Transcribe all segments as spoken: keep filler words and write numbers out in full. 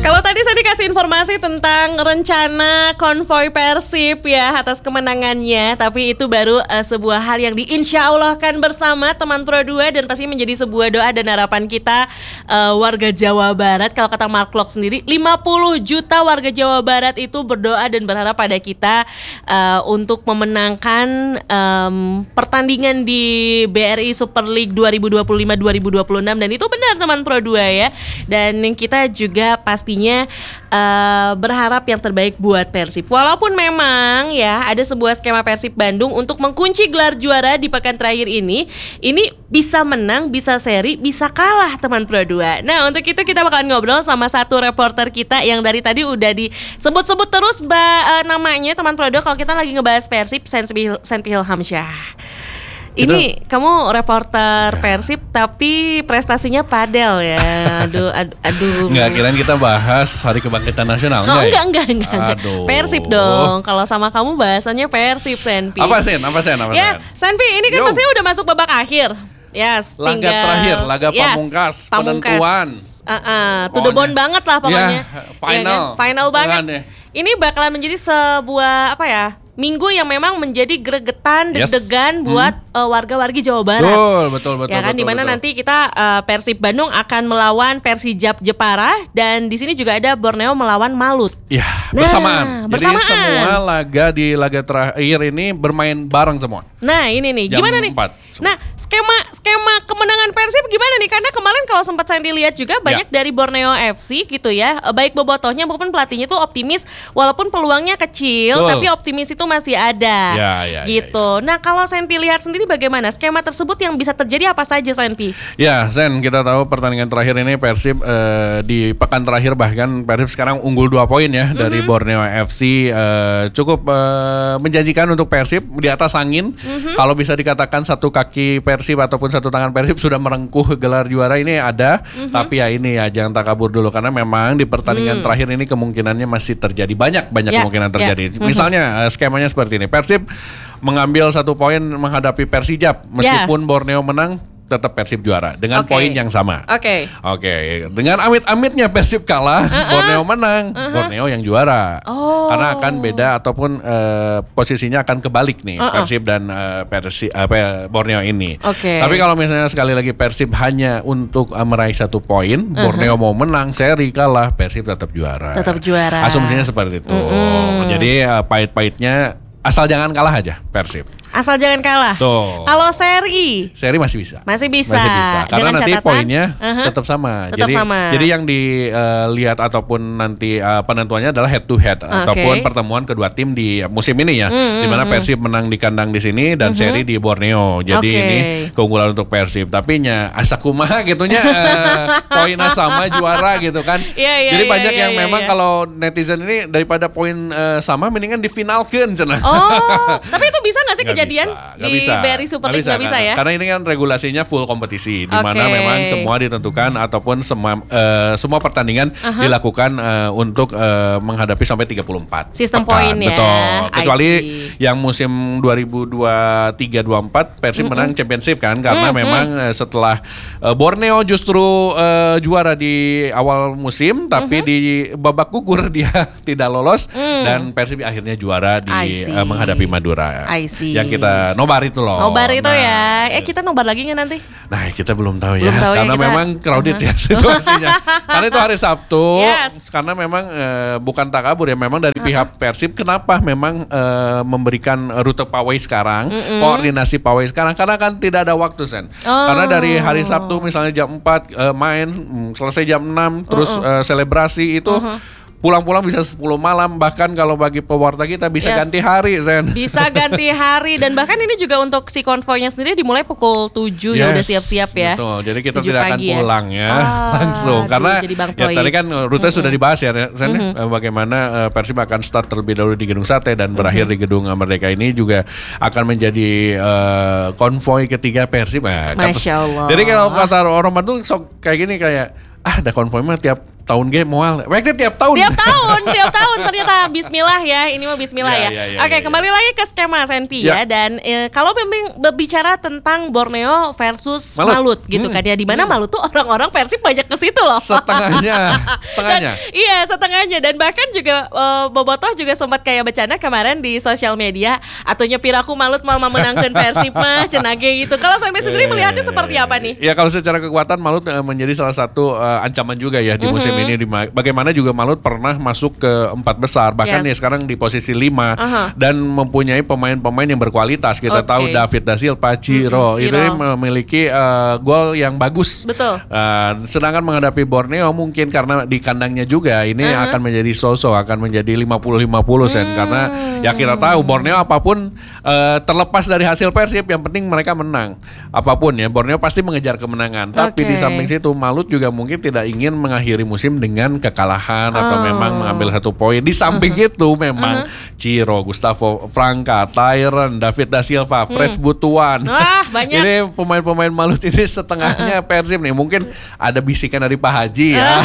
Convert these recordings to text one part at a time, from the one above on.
Kalau tadi saya dikasih informasi tentang rencana konvoi Persib ya atas kemenangannya, tapi itu baru uh, sebuah hal yang diinsyaallohkan bersama teman Pro dua dan pasti menjadi sebuah doa dan harapan kita uh, warga Jawa Barat. Kalau kata Mark Klok sendiri, lima puluh juta warga Jawa Barat itu berdoa dan berharap pada kita uh, untuk memenangkan um, pertandingan di B R I Super League dua ribu dua puluh lima dua ribu dua puluh enam, dan itu benar teman Pro dua ya. Dan kita juga pastinya uh, berharap yang terbaik buat Persib. Walaupun memang ya ada sebuah skema Persib Bandung untuk mengunci gelar juara di pekan terakhir ini. Ini bisa menang, bisa seri, bisa kalah teman Pro dua. Nah, untuk itu kita bakalan ngobrol sama satu reporter kita yang dari tadi udah disebut-sebut terus ba, uh, namanya teman Pro dua kalau kita lagi ngebahas Persib, Senpi Ilhamsyah. Ini itu, kamu reporter ya. Persib tapi prestasinya padel ya. Aduh aduh, aduh. Enggak, kirain kita bahas Hari Kebangkitan Nasional. Oh, enggak, enggak, ya? enggak, enggak, enggak. Persib dong. Kalau sama kamu bahasannya Persib, Senpi. Apa Sen? Apa Sen? Apa ya, Senpi, ini kan pasti udah masuk babak akhir. Yes, laga tinggal, terakhir, laga yes, pamungkas, pamungkas, penentuan. Uh, uh, to the bone banget lah pokoknya. Ya, final. Ya kan? Final banget. Ya. Ini bakalan menjadi sebuah apa ya? Minggu yang memang menjadi gregetan, deg-degan yes. buat hmm. uh, warga-wargi Jawa Barat. Betul, betul, betul. Ya kan, betul, dimana betul. nanti kita uh, Persib Bandung akan melawan Persijap Jepara dan di sini juga ada Borneo melawan Malut. Ya, nah, bersamaan. bersamaan. Jadi semua laga di laga terakhir ini bermain bareng semua. Nah, ini nih, Jam gimana nih? empat, nah, skema skema kemenangan Persib gimana nih? Karena kemarin kalau sempat saya dilihat juga banyak ya. dari Borneo F C gitu ya. Baik bobotohnya maupun pelatihnya tuh optimis walaupun peluangnya kecil, Betul. tapi optimis itu masih ada. Ya, ya, gitu. Ya, ya. Nah, kalau Senpi lihat sendiri bagaimana skema tersebut yang bisa terjadi apa saja, Senpi? Ya, Sen, kita tahu pertandingan terakhir ini Persib eh, di pekan terakhir bahkan Persib sekarang unggul dua poin ya mm-hmm. dari Borneo F C, eh, cukup eh, menjanjikan untuk Persib di atas angin. Mm-hmm. Kalau bisa dikatakan satu kaki Persib ataupun satu tangan Persib sudah merengkuh gelar juara ini ada, mm-hmm. tapi ya ini ya jangan takabur dulu karena memang di pertandingan mm. terakhir ini kemungkinannya masih terjadi banyak banyak yeah, kemungkinan terjadi. Yeah. Mm-hmm. Misalnya skemanya seperti ini. Persib mengambil satu poin menghadapi Persijap meskipun yes. Borneo menang tetap Persib juara dengan okay. poin yang sama. Oke. Okay. Oke. Okay. Dengan amit-amitnya Persib kalah, uh-uh. Borneo menang, uh-huh. Borneo yang juara. Oh. Karena akan beda ataupun uh, posisinya akan kebalik nih uh-uh. Persib dan uh, Persib apa Borneo ini. Oke. Okay. Tapi kalau misalnya sekali lagi Persib hanya untuk uh, meraih satu poin, uh-huh. Borneo mau menang, seri kalah, Persib tetap juara. Tetap juara. Asumsinya seperti itu. Uh-uh. Jadi uh, pahit-pahitnya asal jangan kalah aja Persib. Asal jangan kalah. Tuh. Kalau seri, seri masih bisa. Masih bisa. Masih bisa. Karena dengan nanti catatan, poinnya uh-huh. tetap sama. Tetap jadi sama. jadi yang dilihat uh, ataupun nanti uh, penentuannya adalah head to head okay. ataupun pertemuan kedua tim di musim ini ya. Mm-hmm. Di mana Persib menang di kandang di sini dan mm-hmm. seri di Borneo. Jadi okay. ini keunggulan untuk Persib. Tapi nya asa kumaha gitunya uh, poinnya sama juara gitu kan. Yeah, yeah, jadi yeah, banyak yeah, yang yeah, memang yeah. kalau netizen ini daripada poin uh, sama mendingan difinalkeun cenah. Oh, tapi itu bisa enggak sih gak kejadian bisa, di bisa. B R I Super League? Nggak bisa, bisa ya? Karena ini kan regulasinya full kompetisi, di mana okay. memang semua ditentukan ataupun semua uh, semua pertandingan uh-huh. dilakukan uh, untuk uh, menghadapi sampai tiga puluh empat sistem pekan. poin ya. Betul. Kecuali yang musim dua ribu dua puluh tiga dua puluh empat Persib mm-hmm. menang championship kan, karena mm-hmm. memang uh, setelah uh, Borneo justru uh, juara di awal musim, tapi mm-hmm. di babak gugur dia tidak lolos mm. dan Persib akhirnya juara di uh, menghadapi Madura. Yang kita nobar itu loh. Nobar itu nah, ya. Eh kita nobar lagi nggak nanti? Nah kita belum tahu belum ya. Tahu karena ya, kita... memang crowded uh-huh. ya situasinya. Karena itu hari Sabtu. Yes. Karena memang e, bukan takabur ya. Memang dari uh-huh. pihak Persib kenapa memang e, memberikan rute pawai sekarang, mm-hmm. koordinasi pawai sekarang. Karena kan tidak ada waktu Sen. Oh. Karena dari hari Sabtu misalnya jam empat e, main, selesai jam enam, terus uh-uh. e, selebrasi itu. Uh-huh. Pulang-pulang bisa sepuluh malam, bahkan kalau bagi pewarta kita bisa yes. ganti hari, Zen. Bisa ganti hari, dan bahkan ini juga untuk si konvoynya sendiri dimulai pukul tujuh yes. ya udah siap-siap ya. Betul, jadi kita tidak akan ya. pulang ya ah, langsung. aduh, Karena ya tadi kan rute mm-hmm. sudah dibahas ya, Zen, mm-hmm. bagaimana uh, Persib akan start terlebih dahulu di Gedung Sate dan mm-hmm. berakhir di Gedung Merdeka. Ini juga akan menjadi uh, konvoy ketiga Persib. Nah, Masya Allah. Jadi kalau kata orang Bandung sok kayak gini kayak, ah ada konvoy mah tiap tahun ge moal. Weknya tiap tahun. Tiap tahun, tiap tahun ternyata bismillah ya. Ini mah bismillah Ya, ya. ya, ya, Oke, ya, ya. kembali lagi ke skema Senpi Ya. ya. Dan eh, kalau memang berbicara tentang Borneo versus Malut. Malut, gitu Hmm. kan ya. Di mana Malut tuh orang-orang Persib banyak ke situ loh. Setengahnya, setengahnya. Dan, iya, setengahnya. Dan bahkan juga eh, Bobotoh juga sempat kayak bercanda kemarin di sosial media, atunya piraku Malut mau memenangkan Persib mah cenage gitu. Kalau Senpi sendiri melihatnya seperti apa nih? Ya kalau secara kekuatan Malut eh, menjadi salah satu eh, ancaman juga ya di musim ini. Di ma- Bagaimana juga Malut pernah masuk ke empat besar, bahkan Yes. nih sekarang di posisi lima Aha. dan mempunyai pemain-pemain yang berkualitas. Kita Oke. tahu David da Silva, Ciro, Mm-mm, ini Ciro. memiliki eh, gol yang bagus. Betul. Eh, sedangkan menghadapi Borneo mungkin karena di kandangnya juga ini Aha. akan menjadi sosok, akan menjadi lima puluh lima puluh sen karena ya kita tahu Borneo apapun eh, terlepas dari hasil Persib yang penting mereka menang. Apapun ya Borneo pasti mengejar kemenangan. Tapi Oke. di samping situ Malut juga mungkin tidak ingin mengakhiri musim dengan kekalahan atau Oh. memang mengambil satu poin. Di samping itu memang Ciro, Gustavo Franca, Tyron, David da Silva, Freds Butuan. Wah, banyak. Ini pemain-pemain Malut ini setengahnya Persib nih. Mungkin ada bisikan dari Pak Haji ya.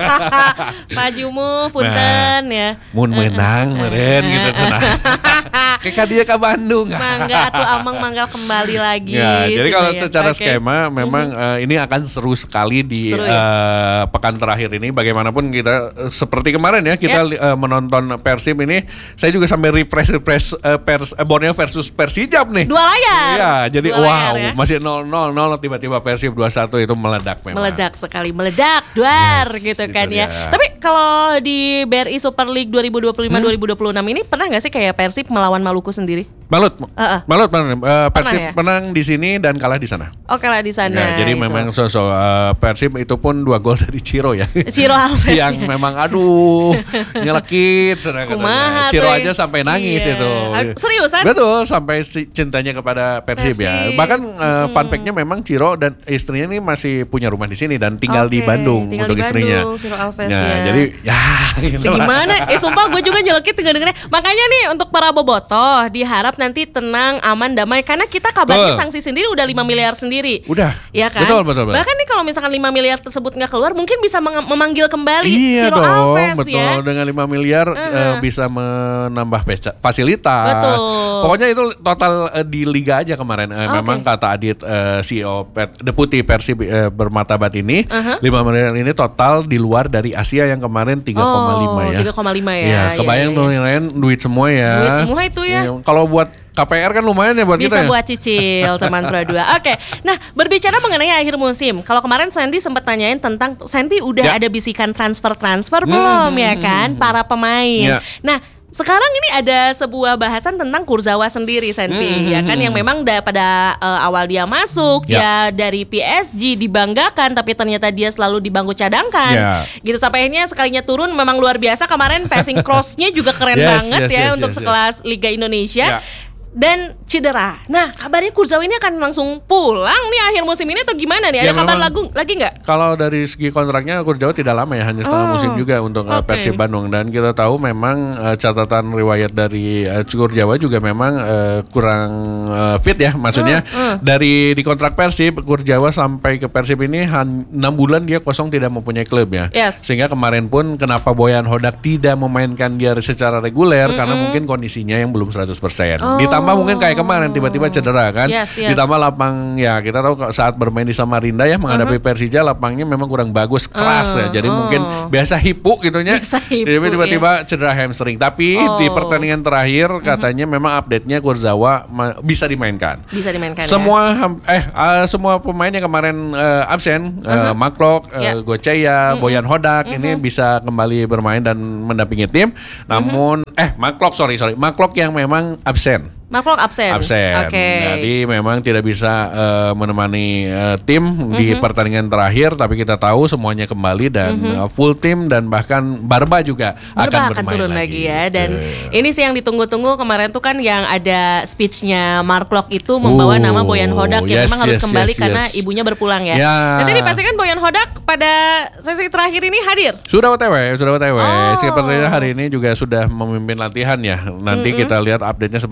Pak Jumu, punten ya. Mun menang meren gitu cenah. Kayak dia ke Bandung. Mangga atuh Amang mangga kembali lagi. Ya, jadi cina kalau ya. secara Oke. skema memang eh, ini akan seru sekali di Seru ya? eh, pekan terakhir ini. Bagaimanapun kita eh, seperti kemarin ya kita li- eh, menonton Persib ini, saya juga sampai refresh refresh eh, Pers eh, Borneo versus Persijap nih. Dua layar. Iya, jadi Dua wow, layar ya. masih nol nol nol tiba-tiba Persib dua satu itu meledak memang. Meledak sekali, meledak, duar Yes, gitu itu kan ya. dia. Tapi kalau di B R I Super League dua ribu dua puluh lima dua ribu dua puluh enam ini pernah nggak sih kayak Persib melawan Maluku sendiri? Malut, Uh-uh. Malut, Malut, eh, Persib ya? menang di sini dan kalah di sana. Oke lah di sana. Ya, jadi itu. memang sosok eh, Persib itu pun dua gol dari Ciro ya. Ciro Alves yang ya. memang aduh nyelekit sudah Kumaha katanya. Ciro tuh. aja sampai nangis Iya. itu. Aduh, seriusan? Betul, sampai si- cintanya kepada Persib, ya. Persib. Bahkan eh, fun fact-nya memang Ciro dan istrinya ini masih punya rumah di sini dan tinggal di Oke, Bandung tinggal untuk di istrinya. Bandung, Ciro Alves Nah, ya. jadi ya Ya gimana? Eh sumpah gue juga nyelekit dengar-dengarnya. Makanya nih untuk para bobotoh diharap nanti tenang, aman, damai. Karena kita kabarnya Betul. sanksi sendiri udah lima miliar sendiri. Udah. Ya kan? Betul, betul, betul. Bahkan nih kalau misalkan lima miliar tersebut nggak keluar, mungkin bisa meng- memanggil kembali Iya Ciro dong, Alves betul. ya. Dengan lima miliar eh, bisa menambah fas- fasilitas. Betul. Pokoknya itu total eh, di liga aja kemarin. Eh, Oke. Memang kata Adit eh, C E O Pet, Deputi Persib eh, bermartabat ini, Uh-huh. lima miliar ini total di luar dari Asia yang kemarin tiga koma lima Oh, ya. tiga koma lima ya. Iya, kebayang Iya, tuh iya, yang lain duit semua ya. Duit semua itu ya. Iya, kalau buat K P R kan lumayan ya buat Bisa kita ya. buat cicil teman Pro dua. Oke. Nah, berbicara mengenai akhir musim. Kalau kemarin Sandy sempat tanyain tentang Sandy udah Ya. ada bisikan transfer-transfer belum ya kan para pemain. Ya. Nah, sekarang ini ada sebuah bahasan tentang Kurzawa sendiri, Sandy, ya kan, yang memang da- pada eh, awal dia masuk Ya. ya dari P S G dibanggakan, tapi ternyata dia selalu di bangku cadangkan, Ya. gitu sampai akhirnya sekalinya turun memang luar biasa kemarin passing cross-nya juga keren Yes, banget yes, ya yes, untuk yes, yes. sekelas Liga Indonesia. Ya. Dan cedera. Nah, kabarnya Kurzawa ini akan langsung pulang nih akhir musim ini atau gimana nih? Ada Ya, kabar memang. lagu lagi nggak? Kalau dari segi kontraknya Kurzawa tidak lama ya, hanya setengah Oh, musim juga untuk uh, oke. Persib Bandung, dan kita tahu memang uh, catatan riwayat dari uh, Kurzawa juga memang uh, kurang uh, fit ya, maksudnya Hmm, dari di kontrak Persib Kurzawa sampai ke Persib ini han- enam bulan dia kosong tidak mempunyai klub ya, Yes. sehingga kemarin pun kenapa Boyan Hodak tidak memainkan dia secara reguler karena mungkin kondisinya yang belum seratus persen. Oh. Ditambah mungkin kayak kemarin tiba-tiba cedera kan, Yes, yes. ditambah lapang ya kita tahu kok saat bermain di Samarinda ya menghadapi Persija lapangnya memang kurang bagus, keras ya. Jadi Uh, mungkin uh. biasa hipu gitunya. Biasa hipu, Jadi tiba-tiba cedera hamstring. Tapi Oh. di pertandingan terakhir katanya memang update-nya Kurzawa ma- bisa dimainkan. Bisa dimainkan Semua ham- eh uh, semua pemain yang kemarin uh, absen, uh, Maklok, uh, Ya. Goceya, Boyan Hodak ini bisa kembali bermain dan mendampingi tim. Namun eh Maklok sorry sorry Maklok yang memang absen. Mark absen. Absen. Oke. Jadi memang tidak bisa eh, menemani eh, tim di pertandingan terakhir, tapi kita tahu semuanya kembali dan eh, full tim dan bahkan Barba juga Barba akan akan bermain turun lagi lagi ya. Dan Betul. ini sih yang ditunggu-tunggu kemarin tuh kan yang ada speechnya Mark Lok itu membawa Oh, nama Boyan Hodak yang yes, memang harus yes, kembali yes, karena yes. ibunya berpulang ya. Ya. Nanti dipastikan Boyan Hodak pada sesi terakhir ini hadir. Sudah O T W, sudah O T W. Oh. Sepertinya hari ini juga sudah memimpin latihan ya. Nanti kita lihat update-nya seperti apa karena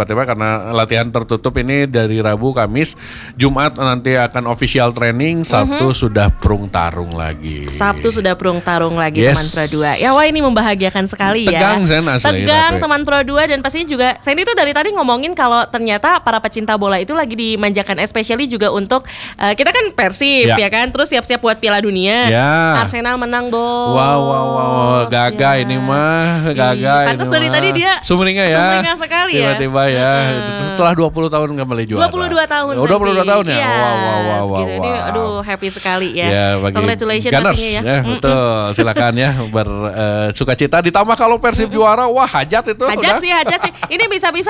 karena latihan tertutup ini dari Rabu, Kamis, Jumat nanti akan official training, Sabtu uh-huh. sudah perung tarung lagi. Sabtu sudah perung tarung lagi yes. teman Pro dua. Ya wah ini membahagiakan sekali Tegang, ya. Sen, asli, Tegang tapi. teman Pro dua dan pastinya juga Sandy itu dari tadi ngomongin kalau ternyata para pecinta bola itu lagi dimanjakan, especially juga untuk uh, kita kan Persib ya. ya kan, terus siap-siap buat Piala Dunia. Ya. Arsenal menang bos. Wow wow wow, gagah ya. ini mah, gagah. Pantas dari tadi dia sumringah ya. Sumringah sekali ya. Tiba-tiba ya. Hmm. Setelah dua puluh tahun kembali juara. dua puluh dua tahun. Oh, dua puluh dua tahun ya. Yes, wow wow wow wow. Gitu. Ini aduh happy sekali ya. Ya bagi congratulations Gunners, pastinya ya. ya Mm-mm. betul. Silakan ya bersukacita. Uh, Ditambah kalau Persib Mm-mm. juara, wah hajat itu. Hajat udah. sih, hajat sih. Ini bisa-bisa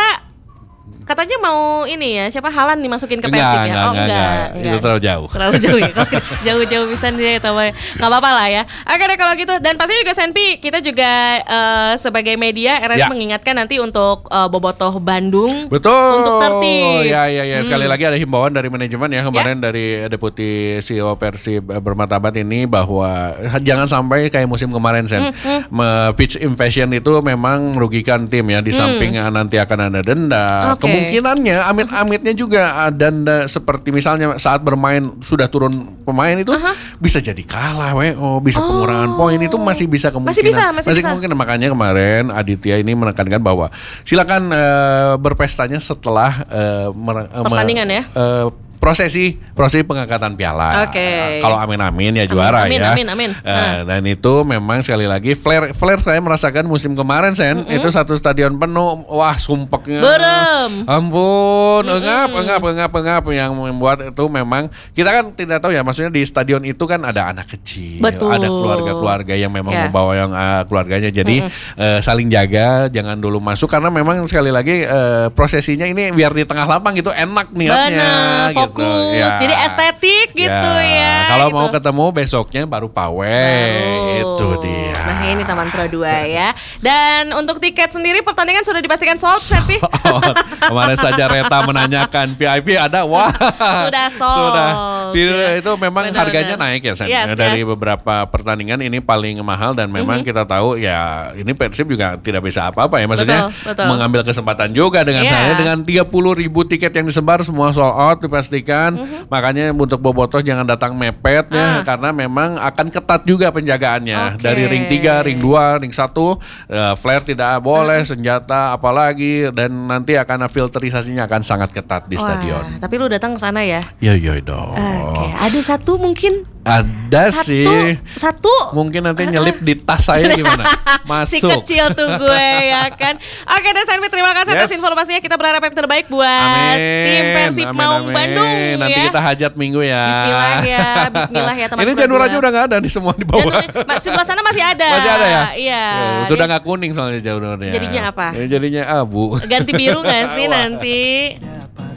katanya mau ini ya, siapa Haaland dimasukin ke Persib enggak, ya? Enggak, oh enggak, enggak, enggak. enggak. Itu terlalu jauh. Terlalu jauh ya. Jauh-jauh bisa dia tahu ya. Enggak apa-apa lah ya. Oke deh kalau gitu. Dan pasti juga Senpi, kita juga uh, sebagai media R R I ya. mengingatkan nanti untuk uh, Bobotoh Bandung. Betul. Untuk tertib. Ya ya ya. Sekali hmm. lagi ada himbauan dari manajemen ya kemarin ya? dari Deputi C E O Persib Bermartabat ini bahwa jangan sampai kayak musim kemarin Sen. Hmm, hmm. Pitch invasion itu memang merugikan tim ya. Di hmm. samping nanti akan ada denda. Okay. Kemungkinannya amit-amitnya juga denda seperti misalnya saat bermain sudah turun pemain itu uh-huh. bisa jadi kalah W O, bisa oh. pengurangan poin itu masih bisa kemungkinan. Masih bisa, masih, masih bisa. kemungkinan. Makanya kemarin Aditya ini menekankan bahwa silakan uh, berpestanya setelah uh, mer- pertandingan ya. Uh, prosesi prosesi pengangkatan piala. Oke. Okay. Kalau amin-amin ya juara amin, ya. Amin amin amin. Uh, dan itu memang sekali lagi flare flare saya merasakan musim kemarin Sen, mm-hmm. itu satu stadion penuh, wah sumpeknya. Berem. Ampun, mm-hmm. engap engap engap engap yang membuat itu memang kita kan tidak tahu ya, maksudnya di stadion itu kan ada anak kecil, betul. ada keluarga-keluarga yang memang yes. membawa yang uh, keluarganya. Jadi mm-hmm. uh, saling jaga, jangan dulu masuk karena memang sekali lagi uh, prosesinya ini biar di tengah lapang gitu enak niatnya. Benar, gitu. Fokus, ya. Jadi estetik gitu ya. ya. Kalau gitu. mau ketemu besoknya baru pawai, itu dia. Nah ini Taman Pro dua ya. Dan untuk tiket sendiri pertandingan sudah dipastikan sold, Sepi. Kemarin saja Reta menanyakan V I P ada, wah. Sudah sold. Sudah. Ya. Itu memang benar, harganya benar. naik ya, Sen. Yes, Dari yes. beberapa pertandingan ini paling mahal dan memang mm-hmm. kita tahu ya ini Persib juga tidak bisa apa-apa ya. Maksudnya betul, betul. mengambil kesempatan juga dengan yeah. saya dengan tiga puluh ribu tiket yang disebar semua sold out dipastikan. Mm-hmm. Makanya untuk Bobotoh jangan datang mepet ya, ah. karena memang akan ketat juga penjagaannya. Okay. Dari ring tiga, ring dua, ring satu, uh, flare tidak boleh, uh. senjata apalagi, dan nanti akan filterisasinya akan sangat ketat di Wah, stadion. Tapi lu datang ke sana ya? Iya iya dong. Oke, okay. Ada satu mungkin? Ada satu, sih. Satu. Mungkin nanti nyelip di tas saya gimana? Masuk. Si kecil tuh gue ya kan. Oke deh Senpi, terima kasih yes. atas informasinya. Kita berharap yang terbaik buat amin. Tim Persib Maung Bandung. Nanti ya. kita hajat minggu ya. Bismillah ya, Bismillah ya teman-teman. Ini janur aja udah gak ada di semua di bawah. Janur, sebelah sana masih ada. Masih ada ya? Iya. Ya, sudah gak kuning soalnya janurnya. Jadinya apa? Jadinya abu. Ganti biru gak sih nanti?